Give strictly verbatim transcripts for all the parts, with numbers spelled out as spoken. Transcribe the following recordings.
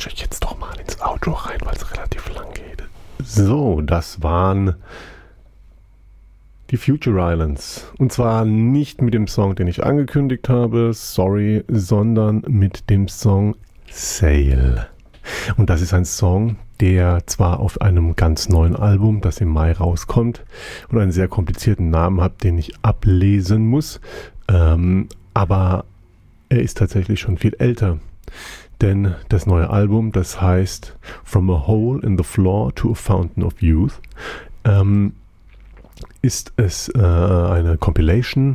quatsche ich jetzt doch mal ins Outro rein, weil es relativ lang geht. So, das waren die Future Islands. Und zwar nicht mit dem Song, den ich angekündigt habe, sorry, sondern mit dem Song Sail. Und das ist ein Song, der zwar auf einem ganz neuen Album, das im Mai rauskommt, und einen sehr komplizierten Namen hat, den ich ablesen muss, ähm, aber er ist tatsächlich schon viel älter. Denn das neue Album, das heißt From a Hole in the Floor to a Fountain of Youth, ähm, ist es äh, eine Compilation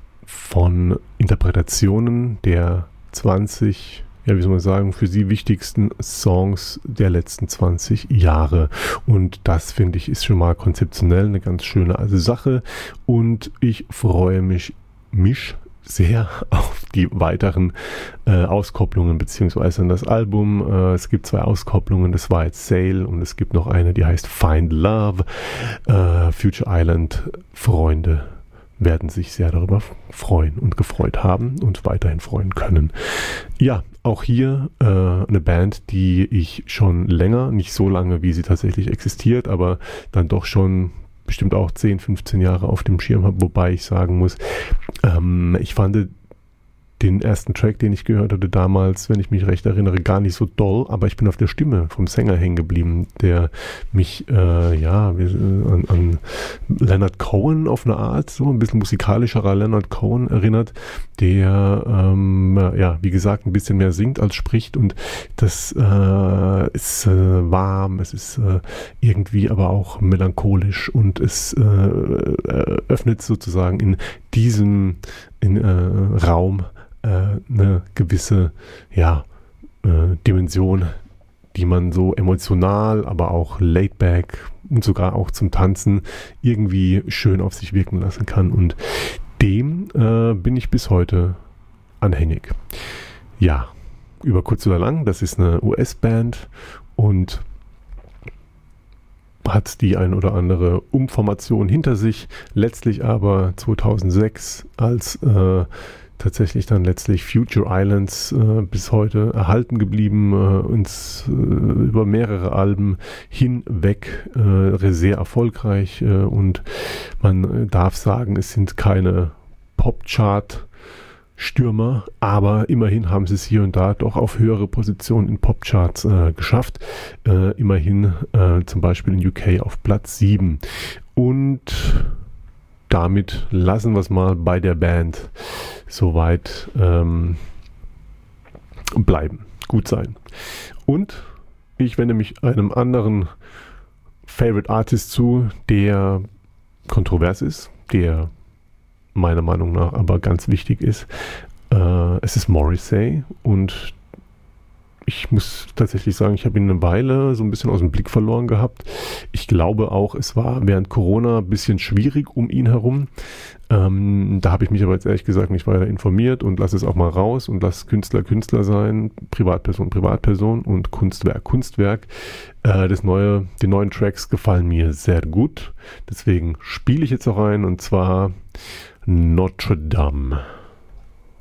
von Interpretationen der zwanzig, ja wie soll man sagen, für sie wichtigsten Songs der letzten zwanzig Jahre. Und das, finde ich, ist schon mal konzeptionell eine ganz schöne Sache. Und ich freue mich, mich sehr auf die weiteren äh, Auskopplungen beziehungsweise das Album. Äh, es gibt zwei Auskopplungen, das war jetzt Sail und es gibt noch eine, die heißt Find Love. Äh, Future Island Freunde werden sich sehr darüber freuen und gefreut haben und weiterhin freuen können. Ja, auch hier äh, eine Band, die ich schon länger, nicht so lange, wie sie tatsächlich existiert, aber dann doch schon bestimmt auch zehn, fünfzehn Jahre auf dem Schirm habe, wobei ich sagen muss, ähm, ich fand den ersten Track, den ich gehört hatte damals, wenn ich mich recht erinnere, gar nicht so doll, aber ich bin auf der Stimme vom Sänger hängen geblieben, der mich äh, ja an, an Leonard Cohen auf eine Art, so ein bisschen musikalischerer Leonard Cohen erinnert, der ähm, ja, wie gesagt, ein bisschen mehr singt als spricht und das äh, ist äh, warm, es ist äh, irgendwie aber auch melancholisch und es äh, öffnet sozusagen in diesem in, äh, Raum eine gewisse ja, äh, Dimension, die man so emotional, aber auch laid back und sogar auch zum Tanzen irgendwie schön auf sich wirken lassen kann. Und dem äh, bin ich bis heute anhängig. Ja, über kurz oder lang, das ist eine U S-Band und hat die ein oder andere Umformation hinter sich, letztlich aber zweitausendsechs als äh, tatsächlich dann letztlich Future Islands äh, bis heute erhalten geblieben, äh, uns äh, über mehrere Alben hinweg äh, sehr erfolgreich äh, und man darf sagen, es sind keine Popchart-Stürmer, aber immerhin haben sie es hier und da doch auf höhere Positionen in Popcharts äh, geschafft, äh, immerhin äh, zum Beispiel in U K auf Platz sieben und damit lassen wir es mal bei der Band soweit ähm, bleiben, gut sein. Und ich wende mich einem anderen Favorite Artist zu, der kontrovers ist, der meiner Meinung nach aber ganz wichtig ist. Äh, es ist Morrissey und ich muss tatsächlich sagen, ich habe ihn eine Weile so ein bisschen aus dem Blick verloren gehabt. Ich glaube auch, es war während Corona ein bisschen schwierig um ihn herum. Ähm, da habe ich mich aber jetzt ehrlich gesagt nicht weiter informiert und lasse es auch mal raus und lasse Künstler Künstler sein, Privatperson Privatperson und Kunstwerk Kunstwerk. Äh, das neue, die neuen Tracks gefallen mir sehr gut. Deswegen spiele ich jetzt auch rein und zwar Notre Dame.